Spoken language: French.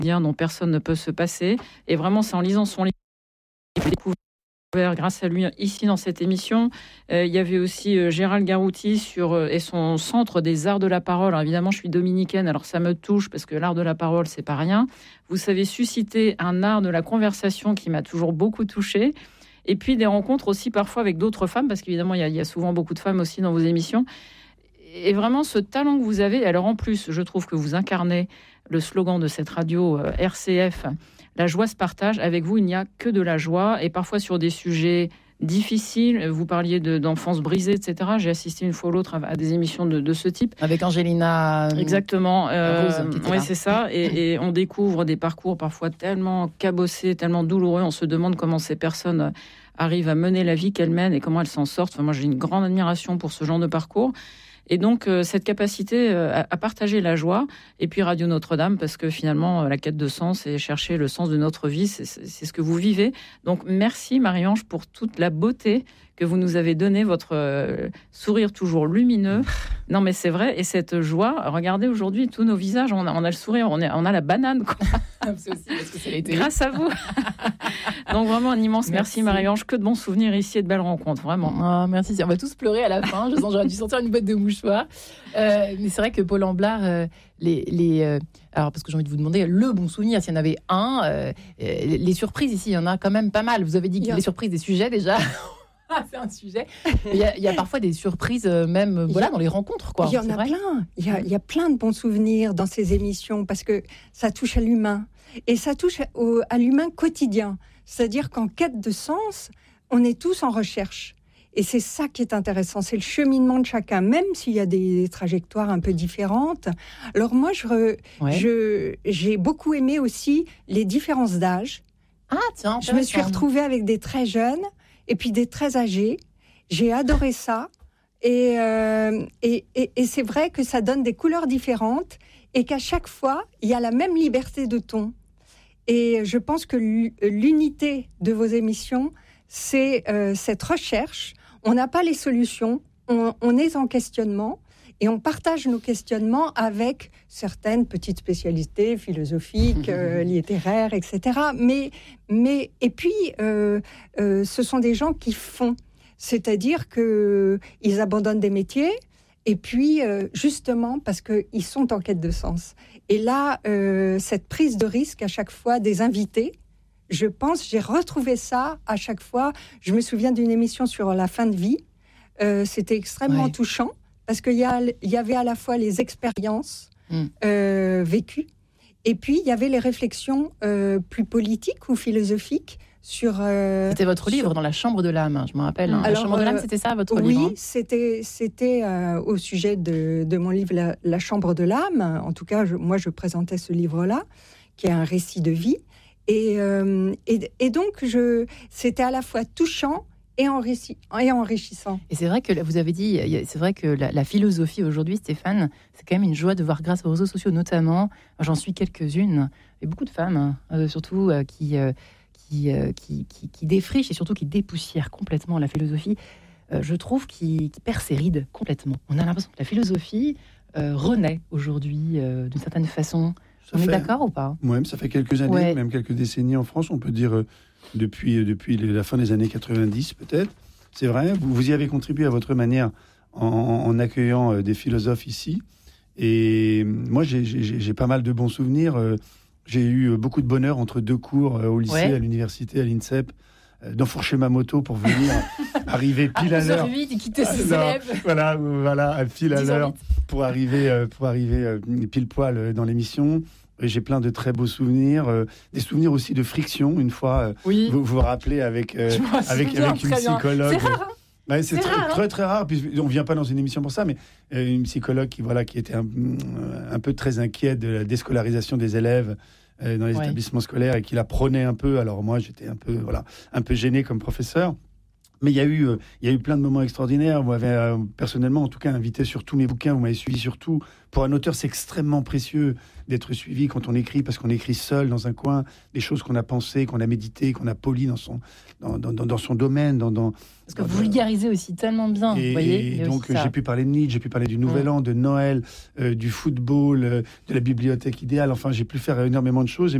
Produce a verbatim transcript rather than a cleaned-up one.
dont personne ne peut se passer. Et vraiment, c'est en lisant son livre que j'ai découvert grâce à lui ici dans cette émission. Euh, il y avait aussi euh, Gérald Garouti sur, euh, et son centre des arts de la parole. Alors, évidemment, je suis dominicaine, alors ça me touche parce que l'art de la parole, c'est pas rien. Vous savez susciter un art de la conversation qui m'a toujours beaucoup touchée. Et puis des rencontres aussi parfois avec d'autres femmes, parce qu'évidemment, il y a, il y a souvent beaucoup de femmes aussi dans vos émissions. Et vraiment, ce talent que vous avez, alors en plus, je trouve que vous incarnez le slogan de cette radio euh, R C F, la joie se partage. Avec vous, il n'y a que de la joie, et parfois sur des sujets difficiles. Vous parliez de, d'enfance brisée, et cetera. J'ai assisté une fois ou l'autre à, à des émissions de, de ce type. Avec Angelina. Exactement. Euh, Rose, oui, c'est ça. Et, et on découvre des parcours parfois tellement cabossés, tellement douloureux. On se demande comment ces personnes arrivent à mener la vie qu'elles mènent et comment elles s'en sortent. Enfin, moi, j'ai une grande admiration pour ce genre de parcours. Et donc, euh, cette capacité euh, à, à partager la joie, et puis Radio Notre-Dame, parce que finalement, euh, la quête de sens et chercher le sens de notre vie, c'est, c'est, c'est ce que vous vivez. Donc, merci Marie-Ange pour toute la beauté que vous nous avez donnée, votre euh, sourire toujours lumineux. Non, mais c'est vrai, et cette joie, regardez aujourd'hui tous nos visages, on a, on a le sourire, on, est, on a la banane, quoi. C'est aussi parce que c'est l'été. Grâce à vous. Donc, vraiment un immense merci, merci Marie-Ange. Que de bons souvenirs ici et de belles rencontres, vraiment. Oh, merci, on va tous pleurer à la fin. Je sens j'aurais dû sortir une boîte de mouchoirs. Euh, mais c'est vrai que Paul Amblard, euh, les, les, euh, alors parce que j'ai envie de vous demander le bon souvenir, s'il y en avait un, euh, les surprises ici, il y en a quand même pas mal. Vous avez dit que les surprises des sujets déjà. C'est un sujet. Il y, a, il y a parfois des surprises, même voilà, dans les rencontres. Quoi. Il y en c'est a vrai. plein. Il y a, il y a plein de bons souvenirs dans ces émissions parce que ça touche à l'humain. Et ça touche au, à l'humain quotidien. C'est-à-dire qu'en quête de sens, on est tous en recherche. Et c'est ça qui est intéressant, c'est le cheminement de chacun, même s'il y a des trajectoires un peu différentes. Alors moi, je, ouais. je, j'ai beaucoup aimé aussi les différences d'âge. Ah tiens, je me suis retrouvée avec des très jeunes et puis des très âgés. J'ai adoré ça. Et, euh, et, et, et c'est vrai que ça donne des couleurs différentes et qu'à chaque fois, il y a la même liberté de ton. Et je pense que l'unité de vos émissions, c'est euh, cette recherche. On n'a pas les solutions, on, on est en questionnement et on partage nos questionnements avec certaines petites spécialités philosophiques, euh, littéraires, et cetera. Mais, mais, et puis, euh, euh, ce sont des gens qui font, c'est-à-dire qu'ils abandonnent des métiers et puis, euh, justement, parce qu'ils sont en quête de sens. Et là, euh, cette prise de risque à chaque fois des invités, je pense, j'ai retrouvé ça à chaque fois. Je me souviens d'une émission sur la fin de vie. Euh, c'était extrêmement ouais. touchant parce qu'il y, y avait à la fois les expériences mm. euh, vécues et puis il y avait les réflexions euh, plus politiques ou philosophiques sur... Euh, c'était votre livre, sur... dans la chambre de l'âme, hein, je me rappelle. Hein. Alors, la chambre de l'âme, c'était ça, votre oui, livre? Oui, c'était, c'était euh, au sujet de, de mon livre la, la chambre de l'âme. En tout cas, je, moi, je présentais ce livre-là, qui est un récit de vie. Et, euh, et, et donc, je, c'était à la fois touchant et, enrichi, et enrichissant. Et c'est vrai que vous avez dit, c'est vrai que la, la philosophie aujourd'hui, Stéphane, c'est quand même une joie de voir grâce aux réseaux sociaux, notamment, j'en suis quelques-unes, et beaucoup de femmes, euh, surtout, euh, qui, euh, qui, euh, qui, qui, qui défrichent et surtout qui dépoussièrent complètement la philosophie, euh, je trouve, qui, qui perd ses rides complètement. On a l'impression que la philosophie euh, renaît aujourd'hui, euh, d'une certaine façon. Ça on fait, est d'accord ou pas? Moi-même, ça fait quelques années, ouais. même quelques décennies en France, on peut dire euh, depuis, euh, depuis la fin des années quatre-vingt-dix peut-être. C'est vrai, vous, vous y avez contribué à votre manière en, en accueillant euh, des philosophes ici. Et moi, j'ai, j'ai, j'ai pas mal de bons souvenirs. Euh, j'ai eu beaucoup de bonheur entre deux cours euh, au lycée, ouais. à l'université, à l'INSEP, euh, d'enfourcher ma moto pour venir arriver pile ah, à l'heure. Vite, et quitter ses élèves. Voilà, voilà, pile à l'heure pour arriver, euh, pour arriver euh, pile poil dans l'émission. Et j'ai plein de très beaux souvenirs, euh, des souvenirs aussi de friction. Une fois, euh, oui. vous vous rappelez avec euh, avec avec une psychologue. C'est rare. Hein ouais, c'est, c'est très, rare, très très rare. Puis on vient pas dans une émission pour ça, mais euh, une psychologue qui voilà qui était un, un peu très inquiète de la déscolarisation des élèves euh, dans les ouais. établissements scolaires et qui la prônait un peu. Alors moi, j'étais un peu voilà un peu gêné comme professeur. Mais il y a eu, euh, il y a eu plein de moments extraordinaires. Vous m'avez euh, personnellement, en tout cas, invité sur tous mes bouquins. Vous m'avez suivi sur tout. Pour un auteur, c'est extrêmement précieux d'être suivi quand on écrit, parce qu'on écrit seul dans un coin, des choses qu'on a pensées, qu'on a méditées, qu'on a polies dans son, dans, dans, dans son domaine. Dans, dans, parce que vous vulgarisez aussi tellement bien, et, vous voyez. Et donc, j'ai pu parler de Nietzsche, j'ai pu parler du Nouvel mmh. An, de Noël, euh, du football, euh, de la bibliothèque idéale. Enfin, j'ai pu faire énormément de choses.